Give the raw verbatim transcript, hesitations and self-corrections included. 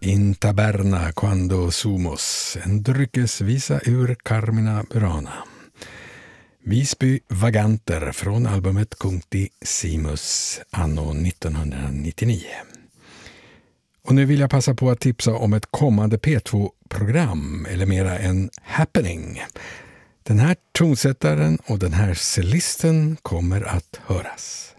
In taberna quando sumos, en dryckesvisa ur Carmina Burana. Visby Vaganter från albumet Cuncti Simus anno nittonhundranittionio. Och nu vill jag passa på att tipsa om ett kommande P två-program, eller mera en happening. Den här tonsättaren och den här cellisten kommer att höras.